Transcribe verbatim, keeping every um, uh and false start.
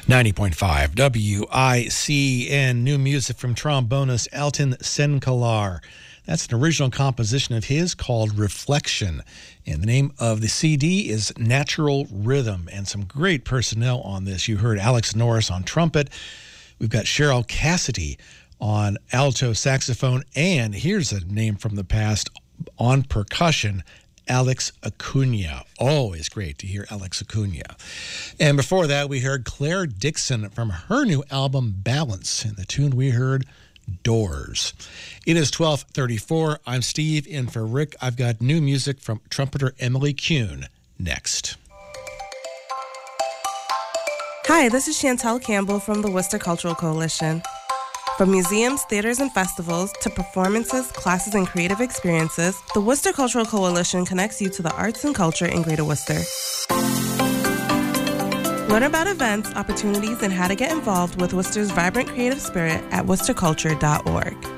ninety point five W I C N. New music from trombonist Alton Senkalar. That's an original composition of his called Reflection. And the name of the C D is Natural Rhythm. And some great personnel on this. You heard Alex Norris on trumpet. We've got Cheryl Cassidy on alto saxophone. And here's a name from the past on percussion, Alex Acuna. Always great to hear Alex Acuna. And before that, we heard Claire Dixon from her new album, Balance. And the tune we heard, Doors. It is twelve thirty-four. I'm Steve in for Rick. I've got new music from trumpeter Emily Kuhn next. Hi, this is Chantel Campbell from the Worcester Cultural Coalition. From museums, theaters, and festivals to performances, classes, and creative experiences, the Worcester Cultural Coalition connects you to the arts and culture in Greater Worcester. Learn about events, opportunities, and how to get involved with Worcester's vibrant creative spirit at worcester culture dot org.